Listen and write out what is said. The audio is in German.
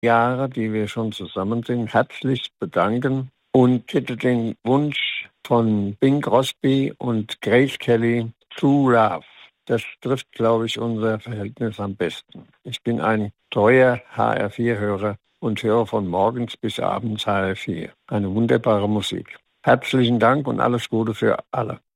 Jahre, die wir schon zusammen sind, herzlich bedanken und hätte den Wunsch von Bing Crosby und Grace Kelly, True Love. Das trifft, glaube ich, unser Verhältnis am besten. Ich bin ein treuer HR4-Hörer und höre von morgens bis abends HR4. Eine wunderbare Musik. Herzlichen Dank und alles Gute für alle.